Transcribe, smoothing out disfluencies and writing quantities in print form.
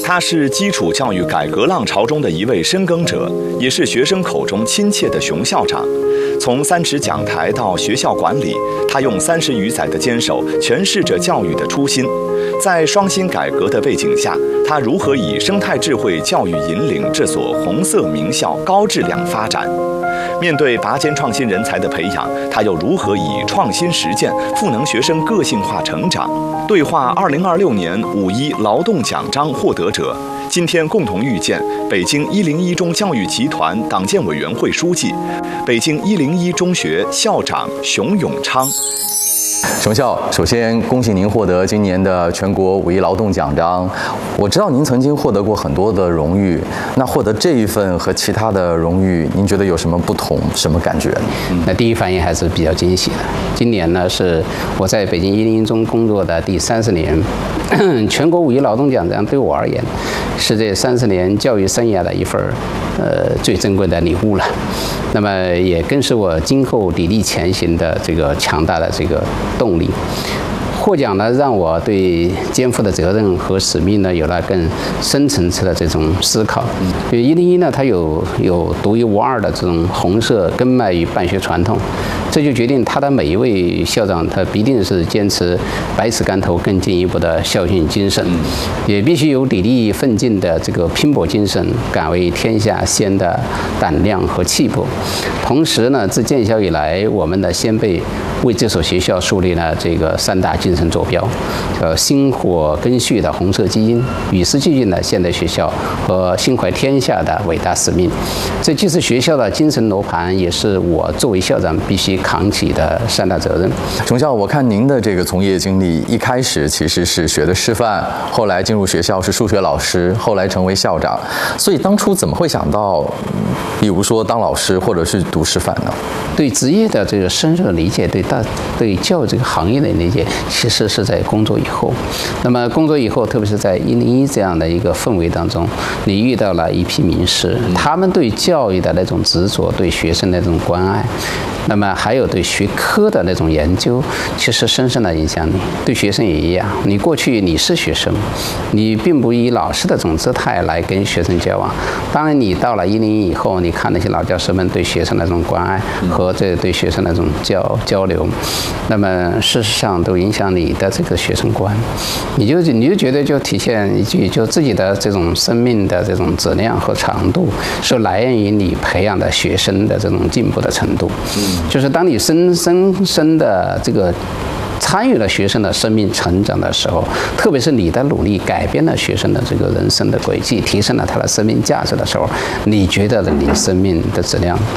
他是基础教育改革浪潮中的一位深耕者，也是学生口中亲切的熊校长。从3尺讲台到学校管理，他用30余载的坚守诠释着教育的初心。在双新改革的背景下，他如何以生态智慧教育引领这所红色名校高质量发展？面对拔尖创新人才的培养，他又如何以创新实践赋能学生个性化成长？对话2026年5·1劳动奖章获得者，今天共同遇见北京101中教育集团党建委员会书记、北京101中学校长熊永昌。 熊校，首先恭喜您获得今年的全国5·1劳动奖章。我知道您曾经获得过很多的荣誉，那获得这一份和其他的荣誉，您觉得有什么不同？什么感觉？ 那第一反应还是比较惊喜的。今年呢是我在北京101中工作的第30年，全国5·1劳动奖章对我而言，是这30年教育生涯的一份最珍贵的礼物了。那么也更是我今后砥砺前行的这个强大的这个动力。获奖呢，让我对肩负的责任和使命呢有了更深层次的这种思考。因为101呢，它有独一无二的这种红色根脉与办学传统，这就决定他的每一位校长，他必定是坚持百尺竿头更进一步的校训精神，也必须有砥砺奋进的这个拼搏精神，敢为天下先的胆量和气魄。同时呢，自建校以来，我们的先辈为这所学校树立了这个3大精神坐标，薪火根续的红色基因，与时俱进的现代学校和心怀天下的伟大使命。这既是学校的精神罗盘，也是我作为校长必须扛起的3大责任。 熊校，我看您的这个从业经历，一开始其实是学的师范，后来进入学校是数学老师，后来成为校长。所以当初怎么会想到，比如说当老师或者是读师范呢？ 对职业的这个深入的理解，对教育这个行业的理解，其实是在工作以后。那么工作以后，特别是在101这样的一个氛围当中，你遇到了一批名师，他们对教育的那种执着，对学生的那种关爱，那么还有对学科的那种研究，其实深深的影响你。对学生也一样，你过去你是学生，你并不以老师的这种姿态来跟学生交往。当然，你到了101以后，你看那些老教师们对学生的这种关爱和这对学生的这种交流，那么事实上都影响你的这个学生观。你就觉得就体现一句，就自己的这种生命的这种质量和长度，是来源于你培养的学生的这种进步的程度。就是当你深的这个参与了学生的生命成长的时候，特别是你的努力改变了学生的这个人生的轨迹，提升了他的生命价值的时候，你觉得你生命的质量